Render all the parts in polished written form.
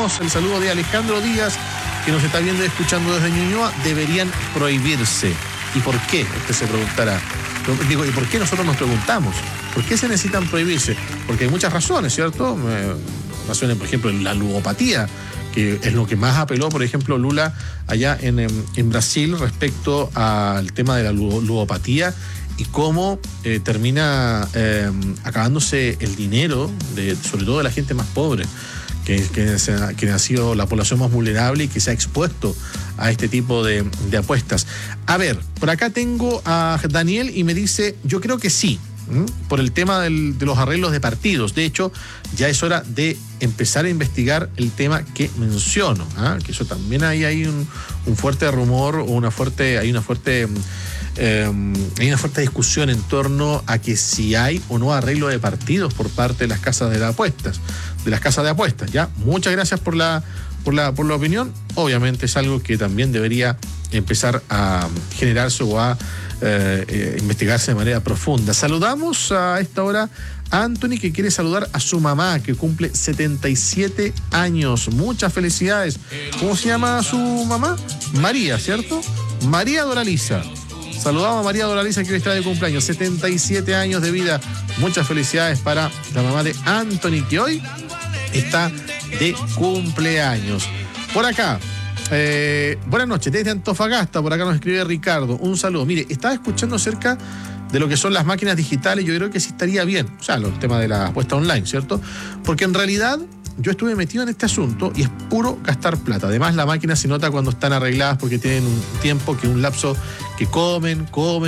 tenemos el saludo de Alejandro Díaz, que nos está viendo y escuchando desde Ñuñoa. Deberían prohibirse. ¿Y por qué? Usted se preguntará. Digo, ¿y por qué nosotros nos preguntamos? ¿Por qué se necesitan prohibirse? Porque hay muchas razones, ¿cierto? Razones, por ejemplo, la ludopatía, que es lo que más apeló, por ejemplo, Lula allá en Brasil respecto al tema de la ludopatía y cómo termina acabándose el dinero, sobre todo de la gente más pobre, que ha sido la población más vulnerable y que se ha expuesto a este tipo de apuestas. A ver, por acá tengo a Daniel y me dice, yo creo que sí, por el tema de los arreglos de partidos. De hecho, ya es hora de empezar a investigar el tema que menciono, que eso también hay un fuerte rumor o hay una fuerte discusión en torno a que si hay o no arreglo de partidos por parte de las casas de apuestas, ¿ya? Muchas gracias por la opinión. Obviamente es algo que también debería empezar a generarse o a investigarse de manera profunda. Saludamos a esta hora a Anthony, que quiere saludar a su mamá, que cumple 77 años. Muchas felicidades. ¿Cómo se llama su mamá? María, ¿cierto? María Doralisa. Saludamos a María Doralisa, que hoy está de cumpleaños, 77 años de vida. Muchas felicidades para la mamá de Anthony, que hoy está de cumpleaños. Por acá, buenas noches, desde Antofagasta, por acá nos escribe Ricardo, un saludo. Mire, estaba escuchando acerca de lo que son las máquinas digitales. Yo creo que sí estaría bien, o sea, el tema de la apuesta online, ¿cierto? Porque en realidad yo estuve metido en este asunto y es puro gastar plata. Además, la máquina se nota cuando están arregladas porque tienen un tiempo, un lapso que comen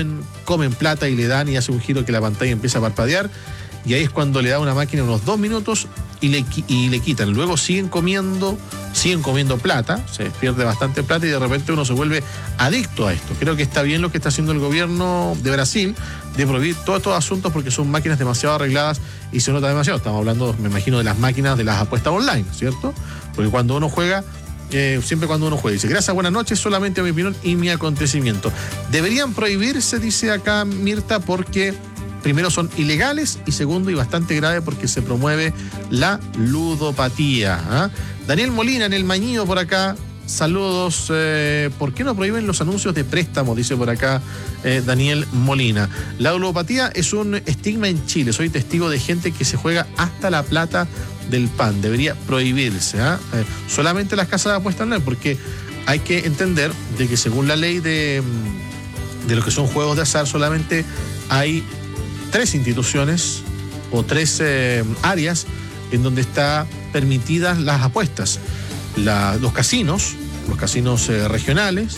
plata y le dan y hace un giro que la pantalla empieza a parpadear. Y ahí es cuando le da una máquina unos 2 minutos y le quitan. Luego siguen comiendo plata, se pierde bastante plata y de repente uno se vuelve adicto a esto. Creo que está bien lo que está haciendo el gobierno de Brasil de prohibir todos estos asuntos porque son máquinas demasiado arregladas y se nota demasiado. Estamos hablando, me imagino, de las máquinas de las apuestas online, ¿cierto? Porque cuando uno juega, siempre cuando uno juega, dice, gracias, buenas noches, solamente mi opinión y mi acontecimiento. Deberían prohibirse, dice acá Mirta, porque primero son ilegales y segundo y bastante grave porque se promueve la ludopatía. Daniel Molina en el Mañío por acá, saludos. ¿Por qué no prohíben los anuncios de préstamos? Dice por acá Daniel Molina. La ludopatía es un estigma en Chile. Soy testigo de gente que se juega hasta la plata del pan. Debería prohibirse. Solamente las casas de apuestas online, porque hay que entender de que según la ley de lo que son juegos de azar, solamente hay 3 instituciones o 3 áreas en donde están permitidas las apuestas. Los casinos regionales,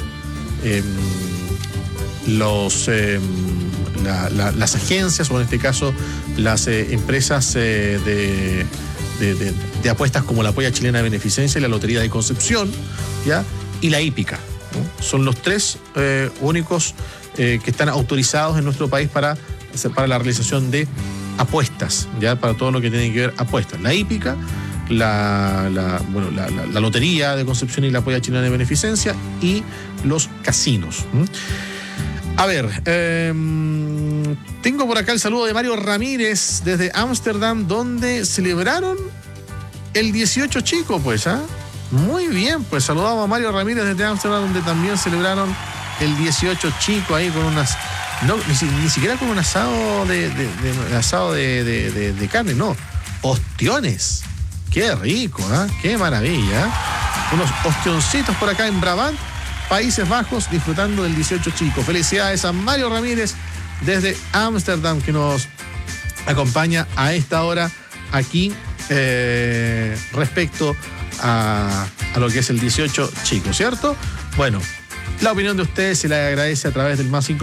las agencias, o en este caso las empresas de apuestas como la Polla Chilena de Beneficencia y la Lotería de Concepción, ¿ya? Y la hípica, ¿no? Son los 3 únicos que están autorizados en nuestro país para la realización de apuestas, ya, para todo lo que tiene que ver apuestas. La hípica, la Lotería de Concepción y la Polla Chilena de Beneficencia y los casinos. A ver, tengo por acá el saludo de Mario Ramírez desde Ámsterdam, donde celebraron el 18 chico, pues, Muy bien, pues saludamos a Mario Ramírez desde Ámsterdam, donde también celebraron el 18 chico ahí con unas... No, ni siquiera con un asado de carne, no. Ostiones. Qué rico, qué maravilla. Unos ostioncitos por acá en Brabant, Países Bajos, disfrutando del 18 chico. Felicidades a Mario Ramírez desde Ámsterdam, que nos acompaña a esta hora aquí respecto a lo que es el 18 chico, ¿cierto? Bueno, la opinión de ustedes se le agradece a través del más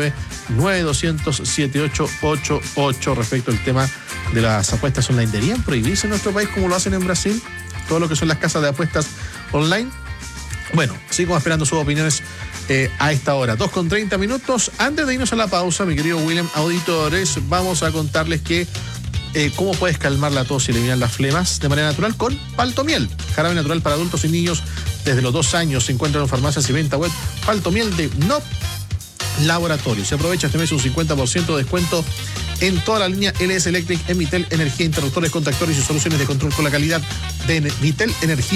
569-9200-7888 respecto al tema de las apuestas online. ¿Deberían prohibirse en nuestro país como lo hacen en Brasil? Todo lo que son las casas de apuestas online. Bueno, seguimos esperando sus opiniones a esta hora. 2:30. Antes de irnos a la pausa, mi querido William, auditores, vamos a contarles que cómo puedes calmar la tos y eliminar las flemas de manera natural con Paltomiel. Jarabe natural para adultos y niños desde los 2 años. Se encuentra en farmacias y venta web. Paltomiel de NOP Laboratorio. Se aprovecha este mes un 50% de descuento en toda la línea LS Electric, en Vitel Energía, interruptores, contactores y soluciones de control con la calidad de Vitel Energía.